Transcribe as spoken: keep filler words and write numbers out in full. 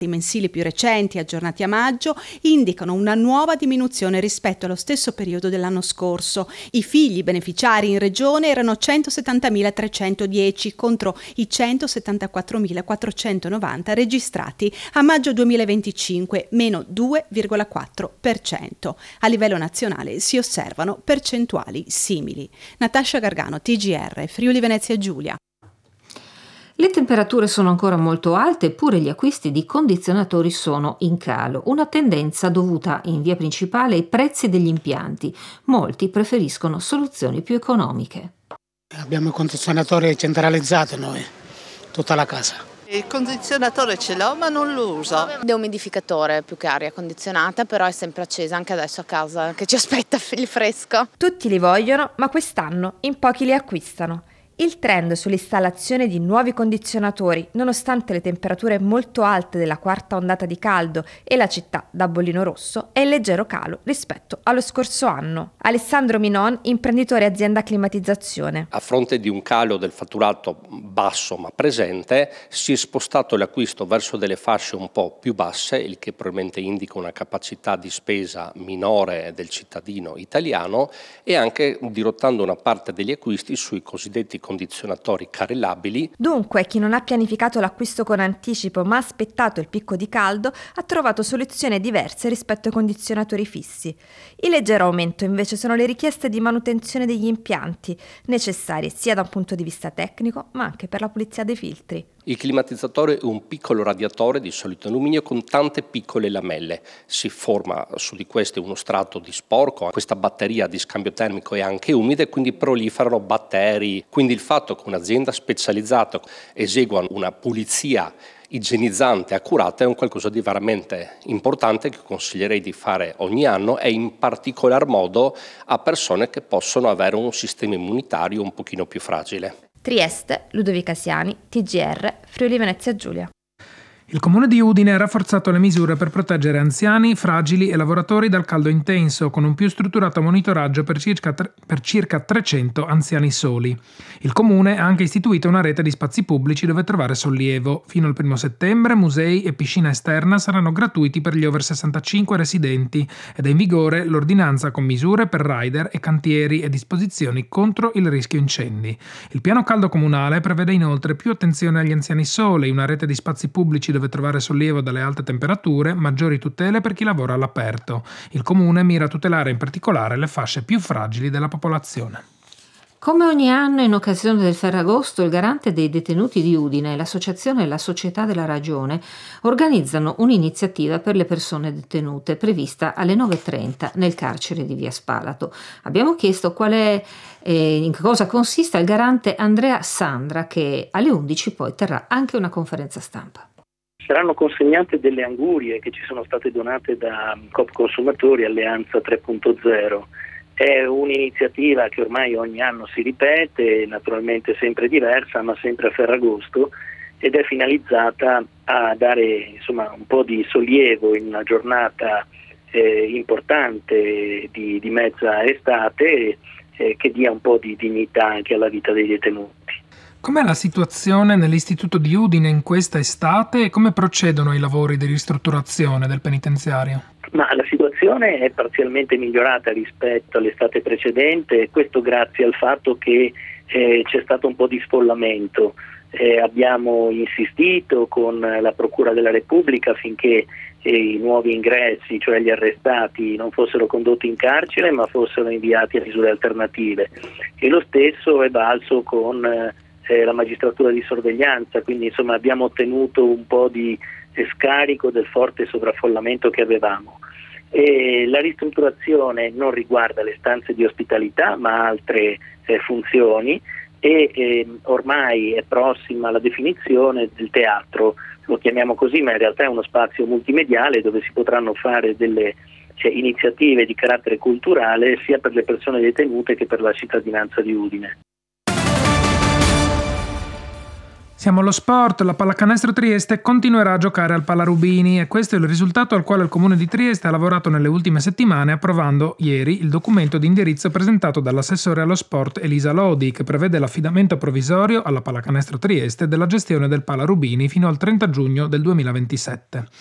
I mensili più recenti, aggiornati a maggio, indicano una nuova diminuzione rispetto allo stesso periodo dell'anno scorso. I figli beneficiari in regione erano centosettantamilatrecentodieci contro i centosettantaquattromilaquattrocentonovanta registrati a maggio duemilaventicinque, meno due virgola quattro per cento. A livello nazionale si osservano percentuali simili. Natascia Gargano, T G R, Friuli Venezia Giulia. Le temperature sono ancora molto alte, eppure gli acquisti di condizionatori sono in calo, una tendenza dovuta in via principale ai prezzi degli impianti. Molti preferiscono soluzioni più economiche. Abbiamo il condizionatore centralizzato noi, tutta la casa. Il condizionatore ce l'ho ma non lo uso. Deumidificatore più che aria condizionata, però è sempre accesa anche adesso a casa che ci aspetta il fresco. Tutti li vogliono, ma quest'anno in pochi li acquistano. Il trend sull'installazione di nuovi condizionatori, nonostante le temperature molto alte della quarta ondata di caldo e la città da bollino rosso, è in leggero calo rispetto allo scorso anno. Alessandro Minon, imprenditore azienda climatizzazione. A fronte di un calo del fatturato basso ma presente, si è spostato l'acquisto verso delle fasce un po' più basse, il che probabilmente indica una capacità di spesa minore del cittadino italiano, e anche dirottando una parte degli acquisti sui cosiddetti condizionatori carrellabili. Dunque, chi non ha pianificato l'acquisto con anticipo ma ha aspettato il picco di caldo ha trovato soluzioni diverse rispetto ai condizionatori fissi. Il leggero aumento invece sono le richieste di manutenzione degli impianti, necessarie sia da un punto di vista tecnico ma anche per la pulizia dei filtri. Il climatizzatore è un piccolo radiatore di solito alluminio con tante piccole lamelle. Si forma su di queste uno strato di sporco. Questa batteria di scambio termico è anche umida e quindi proliferano batteri. Quindi il fatto che un'azienda specializzata esegua una pulizia igienizzante accurata è un qualcosa di veramente importante che consiglierei di fare ogni anno, e in particolar modo a persone che possono avere un sistema immunitario un pochino più fragile. Trieste, Ludovica Siani, T G R, Friuli Venezia Giulia. Il Comune di Udine ha rafforzato le misure per proteggere anziani, fragili e lavoratori dal caldo intenso, con un più strutturato monitoraggio per circa, tre, per circa trecento anziani soli. Il Comune ha anche istituito una rete di spazi pubblici dove trovare sollievo. Fino al primo settembre musei e piscina esterna saranno gratuiti per gli over sessantacinque residenti ed è in vigore l'ordinanza con misure per rider e cantieri e disposizioni contro il rischio incendi. Il piano caldo comunale prevede inoltre più attenzione agli anziani soli, una rete di spazi pubblici dove trovare sollievo dalle alte temperature, maggiori tutele per chi lavora all'aperto. Il Comune mira a tutelare in particolare le fasce più fragili della popolazione. Come ogni anno in occasione del Ferragosto, il Garante dei detenuti di Udine e l'associazione La Società della Ragione organizzano un'iniziativa per le persone detenute prevista alle nove e trenta nel carcere di Via Spalato. Abbiamo chiesto qual è, eh, in cosa consiste al garante Andrea Sandra, che alle undici poi terrà anche una conferenza stampa. Saranno consegnate delle angurie che ci sono state donate da Coop Consumatori Alleanza tre punto zero. È un'iniziativa che ormai ogni anno si ripete, naturalmente sempre diversa, ma sempre a Ferragosto, ed è finalizzata a dare insomma un po' di sollievo in una giornata eh, importante di, di mezza estate, eh, che dia un po' di dignità anche alla vita dei detenuti. Com'è la situazione nell'istituto di Udine in questa estate e come procedono i lavori di ristrutturazione del penitenziario? Ma la situazione è parzialmente migliorata rispetto all'estate precedente, questo grazie al fatto che eh, c'è stato un po' di sfollamento. Eh, abbiamo insistito con la Procura della Repubblica affinché eh, i nuovi ingressi, cioè gli arrestati, non fossero condotti in carcere ma fossero inviati a misure alternative, e lo stesso è valso con eh, la magistratura di sorveglianza, quindi insomma abbiamo ottenuto un po' di scarico del forte sovraffollamento che avevamo. E la ristrutturazione non riguarda le stanze di ospitalità ma altre eh, funzioni, e eh, ormai è prossima la definizione del teatro, lo chiamiamo così ma in realtà è uno spazio multimediale dove si potranno fare delle cioè, iniziative di carattere culturale sia per le persone detenute che per la cittadinanza di Udine. Siamo allo sport, la Pallacanestro Trieste continuerà a giocare al Pala Rubini e questo è il risultato al quale il Comune di Trieste ha lavorato nelle ultime settimane, approvando ieri il documento di indirizzo presentato dall'assessore allo sport Elisa Lodi, che prevede l'affidamento provvisorio alla Pallacanestro Trieste della gestione del Pala Rubini fino al trenta giugno del duemilaventisette.